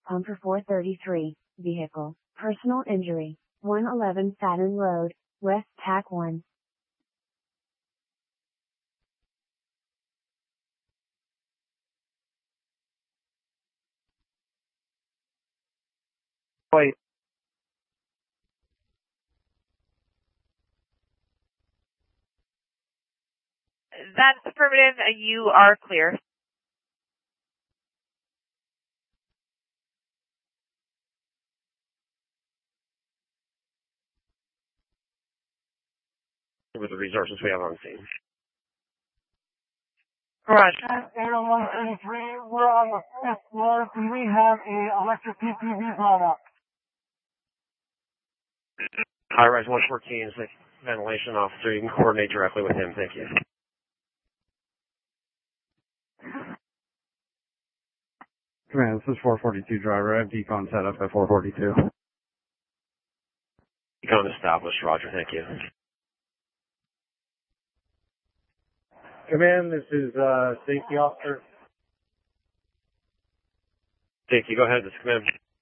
Pumper 433, vehicle, personal injury, 111 Saturn Road, West TAC 1. Wait. That's affirmative. You are clear. With the resources we have on scene. Roger. 80133, we're on the 5th floor. Do we have a electric PPV product? High-rise 114 is the ventilation officer. You can coordinate directly with him. Thank you. Command, this is 442 driver. I have decon set up at 442. Decon established. Roger. Thank you. Command, this is safety officer. Thank you. Go ahead. This is command.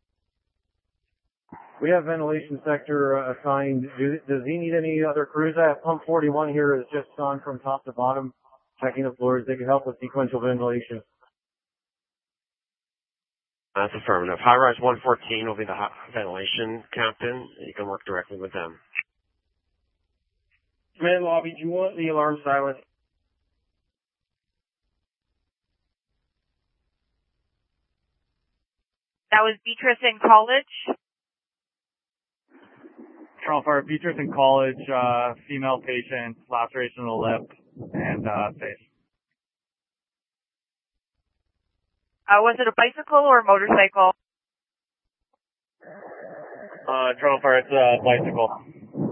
We have ventilation sector assigned. Does he need any other crews? I have pump 41 here has just gone from top to bottom, checking the floors. They can help with sequential ventilation. That's affirmative. High-rise 114 will be the ventilation captain. You can work directly with them. Command lobby, do you want the alarm silent? That was Beatrice in College. Charles Fire, Beatrice in College, female patient, laceration of the lip, and face. Was it a bicycle or a motorcycle? Charles Fire, it's a bicycle.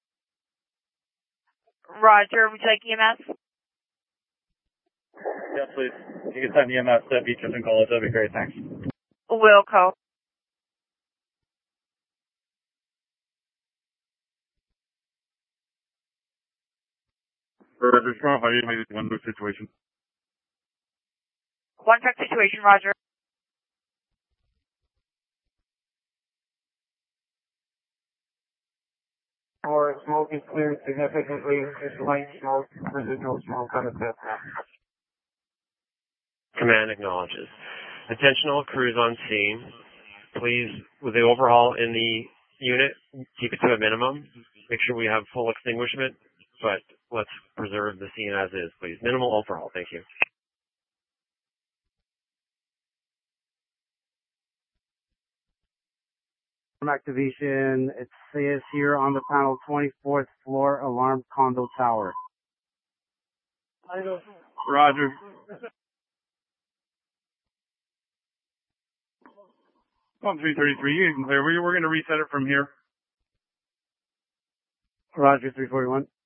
Roger, would you like EMS? Yes, please. You can send EMS to Beatrice in College, that'd be great, thanks. Wilco. Roger, Charles Fire, you made it one move situation. One truck situation, Roger. Or smoke is cleared significantly, just light smoke, residual smoke on the pit. Command acknowledges. Attention all crews on scene. Please, with the overhaul in the unit, keep it to a minimum. Make sure we have full extinguishment, but let's preserve the scene as is, please. Minimal overhaul. Thank you. Activation, it says here on the panel, 24th floor, alarmed condo tower. Roger. Pump 333, you can clear. We're going to reset it from here. Roger, 341.